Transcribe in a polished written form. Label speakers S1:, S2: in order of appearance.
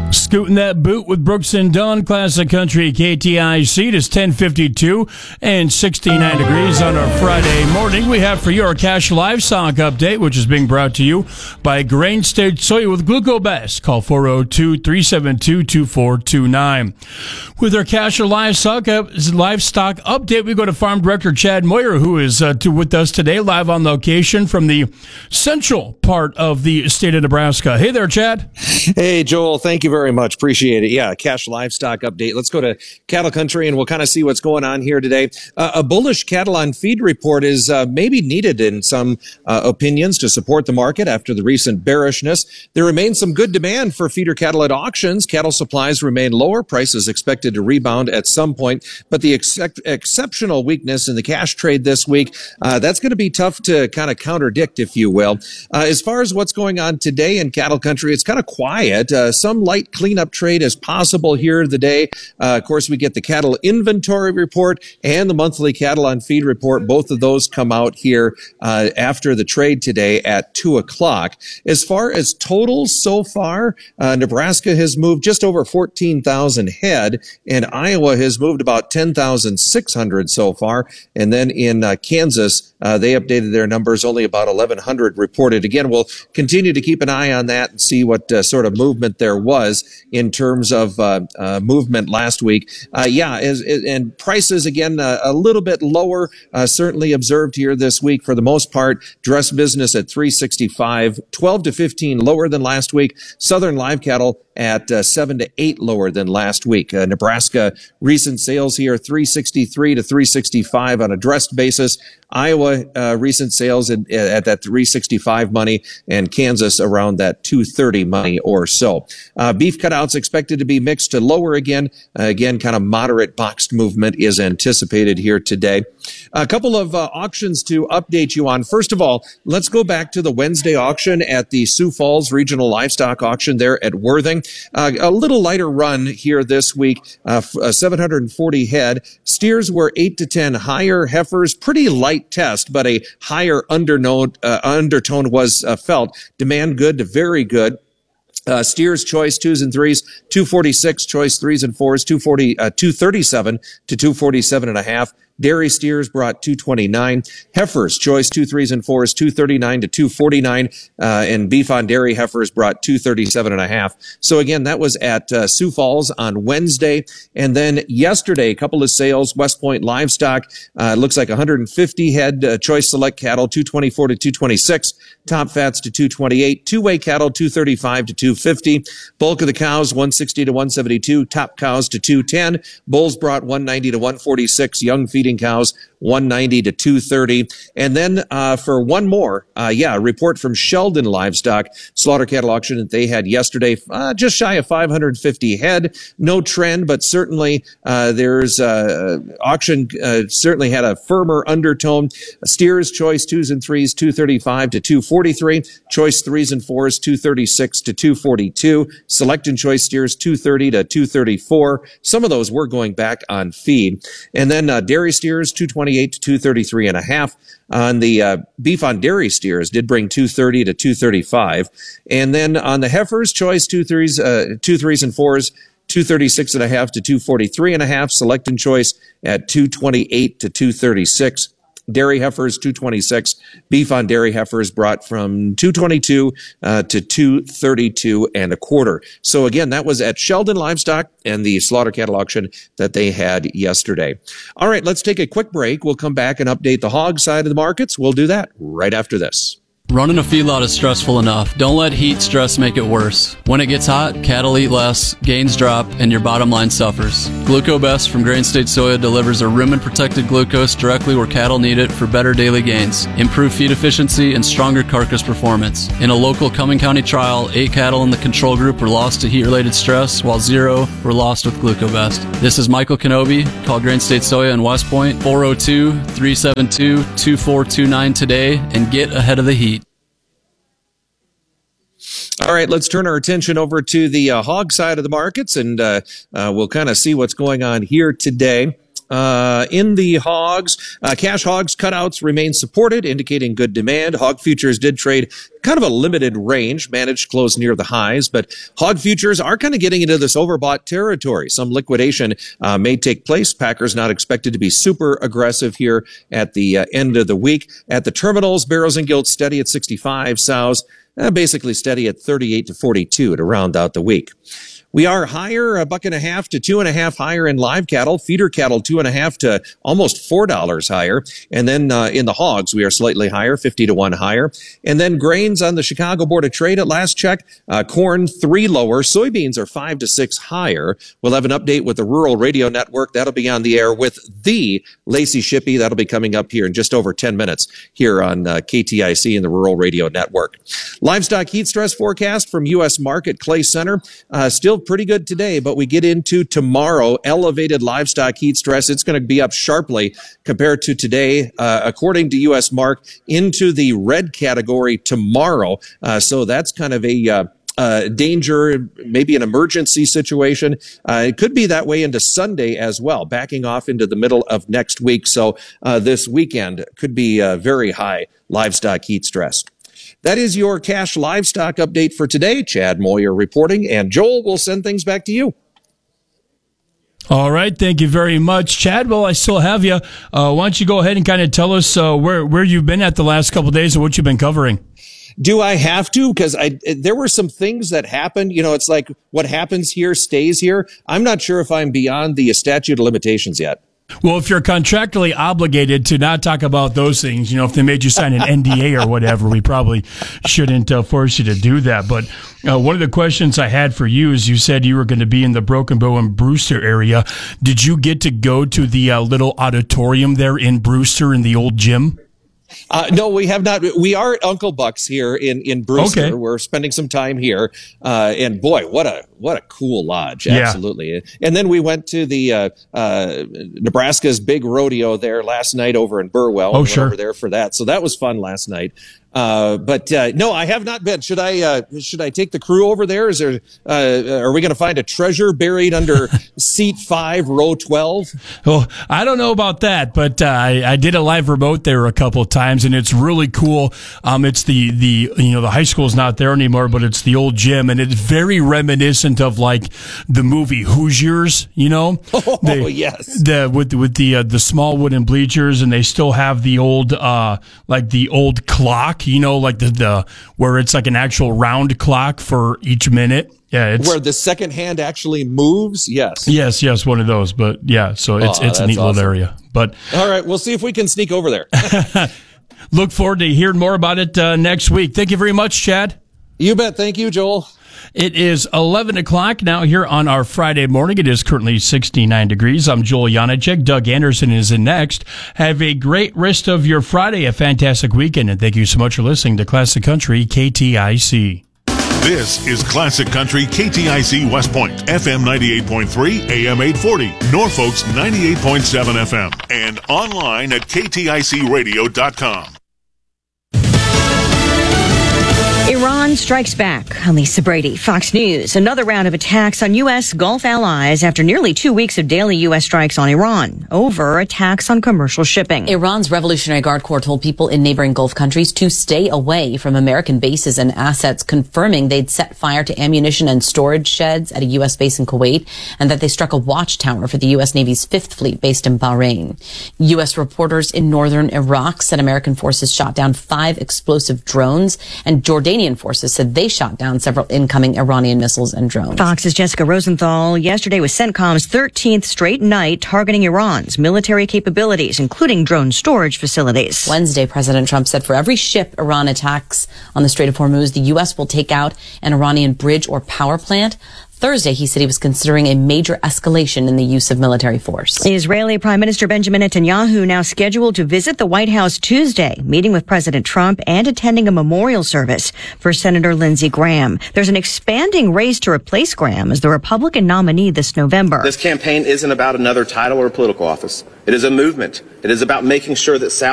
S1: Scooting that boot with Brooks and Dunn, Classic Country KTIC. It is 10:52 and 69 degrees on our Friday morning. We have for you our cash livestock update, which is being brought to you by Grain State Soya with Glucobest. Call 402-372-2429. With our cash livestock update, we go to Farm Director Chad Moyer, who is with us today, live on location from the central part of the state of Nebraska. Hey there, Chad.
S2: Hey, Joel. Thank you very much. Appreciate it. Yeah, cash livestock update. Let's go to cattle country and we'll kind of see what's going on here today. A bullish cattle on feed report is maybe needed in some opinions to support the market after the recent bearishness. There remains some good demand for feeder cattle at auctions. Cattle supplies remain lower. Prices expected to rebound at some point, but the exceptional weakness in the cash trade this week, that's going to be tough to kind of contradict, if you will. As far as what's going on today in cattle country, it's kind of quiet. Some light cleanup trade is possible here today. Of course, we get the cattle inventory report and the monthly cattle on feed report. Both of those come out here after the trade today at 2:00. As far as totals so far, Nebraska has moved just over 14,000 head, and Iowa has moved about 10,600 so far. And then in Kansas, they updated their numbers, only about 1,100 reported. Again, we'll continue to keep an eye on that and see what sort of movement there was in terms of movement last week. And prices, again, a little bit lower, certainly observed here this week for the most part. Dress business at $365, 12 to 15 lower than last week. Southern live cattle at 7 to 8 lower than last week. Nebraska recent sales here, 363 to 365 on a dressed basis. Iowa recent sales at that 365 money, and Kansas around that 230 money or so. Beef cutouts expected to be mixed to lower again. Again, kind of moderate boxed movement is anticipated here today. A couple of auctions to update you on. First of all, let's go back to the Wednesday auction at the Sioux Falls Regional Livestock Auction there at Worthing. A little lighter run here this week, 740 head. Steers were 8 to 10 higher. Heifers, pretty light test, but a higher undertone was felt. Demand good to very good. Steers choice 2s and 3s, 246, choice 3s and 4s, 237 to 247.5. Dairy steers brought 229. Heifers, choice 2 3s and 4s, 239 to 249. And beef on dairy heifers brought 237.5. So again, that was at Sioux Falls on Wednesday. And then yesterday, a couple of sales. West Point Livestock, looks like 150 head choice select cattle, 224 to 226. Top fats to 228. Two-way cattle, 235 to 250. Bulk of the cows, 160 to 172. Top cows to 210. Bulls brought 190 to 146. Young feeding cows 190 to 230. And then for one more, a report from Sheldon Livestock slaughter cattle auction that they had yesterday, just shy of 550 head. No trend, but certainly there's auction certainly had a firmer undertone. Steers choice 2s and 3s 235 to 243. Choice 3s and 4s 236 to 242. Select and choice steers 230 to 234. Some of those were going back on feed. And then dairy steers 228 to 233.5. On the beef on dairy steers did bring 230 to 235. And then on the heifers, choice 2 3s and 4s 236.5 to 243.5. Select and choice at 228 to 236. Dairy heifers 226. Beef on dairy heifers brought from 222 to 232.25. So again, that was at Sheldon Livestock and the slaughter cattle auction that they had yesterday. All right, let's take a quick break. We'll come back and update the hog side of the markets. We'll do that right after this.
S3: Running a feedlot is stressful enough. Don't let heat stress make it worse. When it gets hot, cattle eat less, gains drop, and your bottom line suffers. Glucobest from Grain State Soya delivers a rumen-protected glucose directly where cattle need it for better daily gains, improved feed efficiency, and stronger carcass performance. In a local Cumming County trial, 8 cattle in the control group were lost to heat-related stress, while 0 were lost with Glucobest. This is Michael Kenobi. Call Grain State Soya in West Point, 402-372-2429 today, and get ahead of the heat.
S2: All right, let's turn our attention over to the hog side of the markets, and we'll kind of see what's going on here today. In the hogs, cash hogs cutouts remain supported, indicating good demand. Hog futures did trade kind of a limited range, managed to close near the highs, but hog futures are kind of getting into this overbought territory. Some liquidation may take place. Packers not expected to be super aggressive here at the end of the week. At the terminals, barrels and gilts steady at 65, sows basically steady at 38 to 42 to round out the week. We are higher, $1.50 to $2.50 higher in live cattle, feeder cattle $2.50 to almost $4 higher. And then in the hogs, we are slightly higher, 50 to 1 higher. And then grains on the Chicago Board of Trade at last check, corn 3 lower, soybeans are 5 to 6 higher. We'll have an update with the Rural Radio Network. That'll be on the air with the Lacey Shippey. That'll be coming up here in just over 10 minutes here on KTIC and the Rural Radio Network. Livestock heat stress forecast from U.S. Market Clay Center, still pretty good today, but we get into tomorrow, elevated livestock heat stress. It's going to be up sharply compared to today, according to U.S. Mark, into the red category tomorrow. So that's kind of a danger, maybe an emergency situation. It could be that way into Sunday as well, backing off into the middle of next week. So this weekend could be very high livestock heat stress. That is your cash livestock update for today. Chad Moyer reporting, and Joel will send things back to you.
S1: All right. Thank you very much, Chad. Well, I still have you. Why don't you go ahead and kind of tell us where you've been at the last couple of days and what you've been covering?
S2: Do I have to? Because there were some things that happened. You know, it's like what happens here stays here. I'm not sure if I'm beyond the statute of limitations yet.
S1: Well, if you're contractually obligated to not talk about those things, if they made you sign an NDA or whatever, we probably shouldn't force you to do that. But one of the questions I had for you is you said you were going to be in the Broken Bow and Brewster area. Did you get to go to the little auditorium there in Brewster in the old gym?
S2: No, we have not. We are at Uncle Buck's here in Brewster.
S1: Okay.
S2: We're spending some time here. And boy, what a cool lodge. Absolutely. Yeah. And then we went to the Nebraska's big rodeo there last night over in Burwell.
S1: Oh, sure.
S2: Over there for that. So that was fun last night. But no, I have not been. Should I take the crew over there? Is there, are we going to find a treasure buried under seat 5, row 12?
S1: Well, I don't know about that, but I did a live remote there a couple of times, and it's really cool. It's the high school's not there anymore, but it's the old gym, and it's very reminiscent of like the movie Hoosiers.
S2: Oh, yes.
S1: With the small wooden bleachers, and they still have the old the old clock. Like the where it's like an actual round clock for each minute. Yeah, it's
S2: where the second hand actually moves. Yes,
S1: one of those. But yeah, so it's a neat little area. But
S2: all right, we'll see if we can sneak over there.
S1: Look forward to hearing more about it next week. Thank you very much, Chad.
S2: You bet. Thank you, Joel.
S1: It is 11 o'clock now here on our Friday morning. It is currently 69 degrees. I'm Joel Janacek. Doug Anderson is in next. Have a great rest of your Friday, a fantastic weekend, and thank you so much for listening to Classic Country KTIC.
S4: This is Classic Country KTIC West Point, FM 98.3, AM 840, Norfolk's 98.7 FM, and online at kticradio.com.
S5: Iran strikes back. I'm Lisa Brady, Fox News. Another round of attacks on U.S. Gulf allies after nearly 2 weeks of daily U.S. strikes on Iran over attacks on commercial shipping.
S6: Iran's Revolutionary Guard Corps told people in neighboring Gulf countries to stay away from American bases and assets, confirming they'd set fire to ammunition and storage sheds at a U.S. base in Kuwait, and that they struck a watchtower for the U.S. Navy's 5th Fleet based in Bahrain. U.S. reporters in northern Iraq said American forces shot down 5 explosive drones, and Jordanian forces said they shot down several incoming Iranian missiles and drones.
S5: Fox's Jessica Rosenthal yesterday was CENTCOM's 13th straight night targeting Iran's military capabilities, including drone storage facilities.
S6: Wednesday, President Trump said for every ship Iran attacks on the Strait of Hormuz, the U.S. will take out an Iranian bridge or power plant. Thursday, he said he was considering a major escalation in the use of military force.
S5: Israeli Prime Minister Benjamin Netanyahu now scheduled to visit the White House Tuesday, meeting with President Trump and attending a memorial service for Senator Lindsey Graham. There's an expanding race to replace Graham as the Republican nominee this November.
S7: This campaign isn't about another title or political office. It is a movement. It is about making sure that South